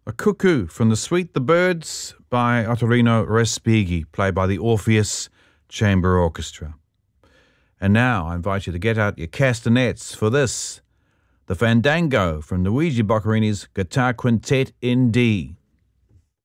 A Cuckoo from the Suite The Birds by Ottorino Respighi, played by the Orpheus Chamber Orchestra. And now I invite you to get out your castanets for this, the Fandango from Luigi Boccherini's Guitar Quintet in D.